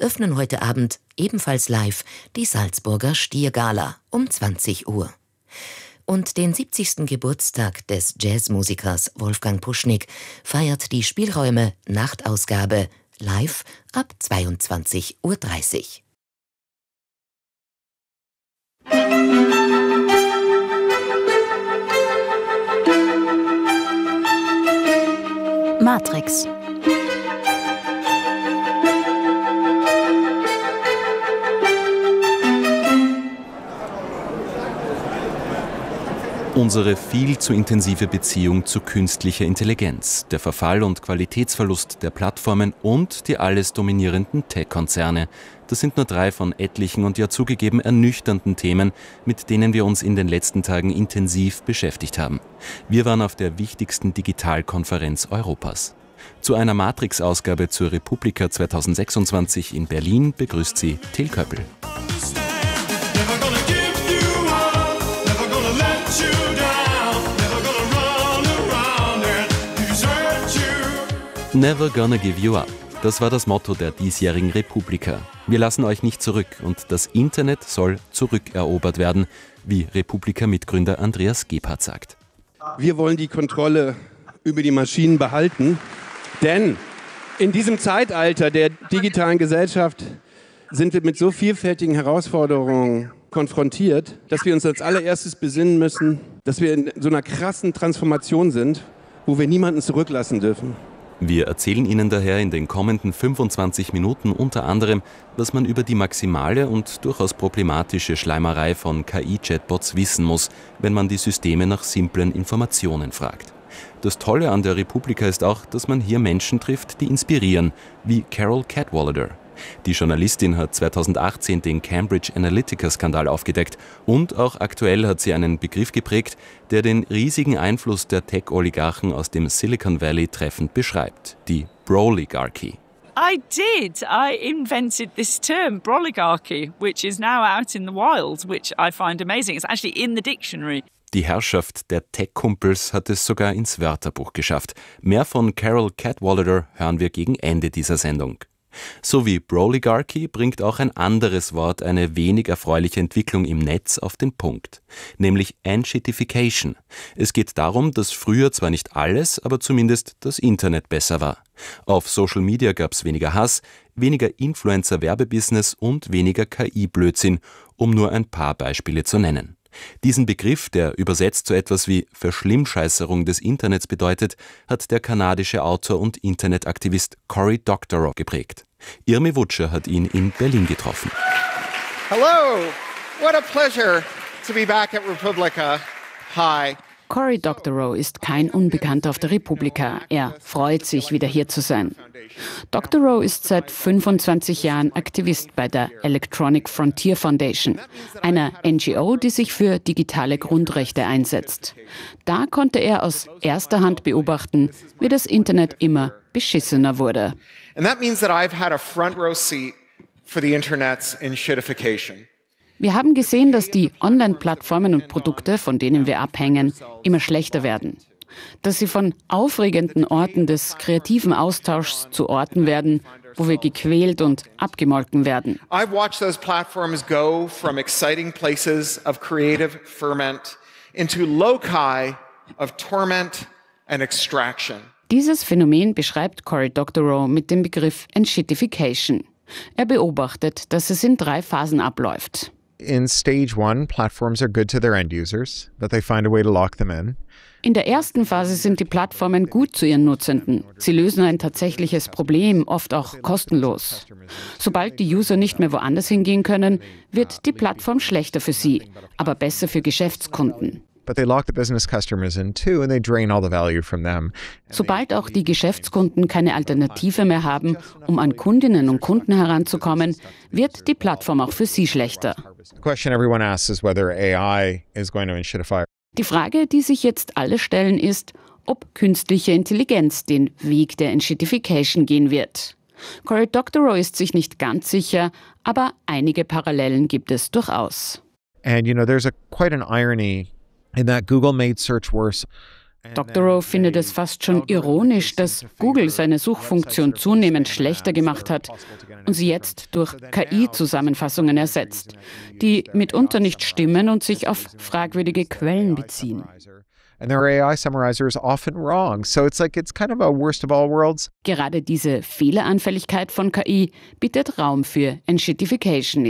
eröffnen heute Abend, ebenfalls live, die Salzburger Stiergala um 20 Uhr. Und den 70. Geburtstag des Jazzmusikers Wolfgang Puschnig feiert die Spielräume Nachtausgabe live ab 22:30 Uhr. Matrix. Unsere viel zu intensive Beziehung zu künstlicher Intelligenz, der Verfall und Qualitätsverlust der Plattformen und die alles dominierenden Tech-Konzerne. Das sind nur 3 von etlichen und ja zugegeben ernüchternden Themen, mit denen wir uns in den letzten Tagen intensiv beschäftigt haben. Wir waren auf der wichtigsten Digitalkonferenz Europas. Zu einer Matrix-Ausgabe zur Republika 2026 in Berlin begrüßt sie Till Köppel. Never gonna give you up. Das war das Motto der diesjährigen Republika. Wir lassen euch nicht zurück und das Internet soll zurückerobert werden, wie Republika-Mitgründer Andreas Gebhardt sagt. Wir wollen die Kontrolle über die Maschinen behalten, denn in diesem Zeitalter der digitalen Gesellschaft sind wir mit so vielfältigen Herausforderungen konfrontiert, dass wir uns als allererstes besinnen müssen, dass wir in so einer krassen Transformation sind, wo wir niemanden zurücklassen dürfen. Wir erzählen Ihnen daher in den kommenden 25 Minuten unter anderem, was man über die maximale und durchaus problematische Schleimerei von KI-Chatbots wissen muss, wenn man die Systeme nach simplen Informationen fragt. Das Tolle an der Republika ist auch, dass man hier Menschen trifft, die inspirieren, wie Carol Cadwalader. Die Journalistin hat 2018 den Cambridge Analytica-Skandal aufgedeckt und auch aktuell hat sie einen Begriff geprägt, der den riesigen Einfluss der Tech-Oligarchen aus dem Silicon Valley treffend beschreibt, die Broligarchy. I did. I invented this term, Broligarchy, which is now out in the wild, which I find amazing. It's actually in the dictionary. Die Herrschaft der Tech-Kumpels hat es sogar ins Wörterbuch geschafft. Mehr von Carol Cadwalader hören wir gegen Ende dieser Sendung. So wie Broligarchy bringt auch ein anderes Wort eine wenig erfreuliche Entwicklung im Netz auf den Punkt, nämlich Enshittification. Es geht darum, dass früher zwar nicht alles, aber zumindest das Internet besser war. Auf Social Media gab es weniger Hass, weniger Influencer-Werbebusiness und weniger KI-Blödsinn, um nur ein paar Beispiele zu nennen. Diesen Begriff, der übersetzt so etwas wie Verschlimmscheißerung des Internets bedeutet, hat der kanadische Autor und Internetaktivist Cory Doctorow geprägt. Irmi Wutscher hat ihn in Berlin getroffen. Hello, what a pleasure to be back at Republica. Hi. Cory Doctorow ist kein Unbekannter auf der Republika. Er freut sich, wieder hier zu sein. Doctorow ist seit 25 Jahren Aktivist bei der Electronic Frontier Foundation, einer NGO, die sich für digitale Grundrechte einsetzt. Da konnte er aus erster Hand beobachten, wie das Internet immer beschissener wurde. And that means that I've had a front row seat for the internet's enshittification. Wir haben gesehen, dass die Online-Plattformen und Produkte, von denen wir abhängen, immer schlechter werden. Dass sie von aufregenden Orten des kreativen Austauschs zu Orten werden, wo wir gequält und abgemolken werden. I've watched those platforms go from exciting places of creative ferment into loci of torment and extraction. Dieses Phänomen beschreibt Cory Doctorow mit dem Begriff Enshittification. Er beobachtet, dass es in 3 Phasen abläuft. In stage 1, platforms are good to their end users, but they find a way to lock them in. In der ersten Phase sind die Plattformen gut zu ihren Nutzenden. Sie lösen ein tatsächliches Problem, oft auch kostenlos. Sobald die User nicht mehr woanders hingehen können, wird die Plattform schlechter für sie, aber besser für Geschäftskunden. But they lock the business customers in too and they drain all the value from them. Sobald auch die Geschäftskunden keine Alternative mehr haben, um an Kundinnen und Kunden heranzukommen, wird die Plattform auch für sie schlechter. The question everyone asks is whether AI is going to enshittify. Die Frage, die sich jetzt alle stellen, ist, ob künstliche Intelligenz den Weg der Enshittification gehen wird. Cory Doctorow ist sich nicht ganz sicher, aber einige Parallelen gibt es durchaus. And there's quite an irony in that Google made search worse. Dr. Rowe findet es fast schon ironisch, dass Google seine Suchfunktion zunehmend schlechter gemacht hat und sie jetzt durch KI-Zusammenfassungen ersetzt, die mitunter nicht stimmen und sich auf fragwürdige Quellen beziehen. And their AI summarizer is often wrong. So it's kind of a worst of all worlds. Gerade diese Fehleranfälligkeit von KI bietet Raum für Enshittification.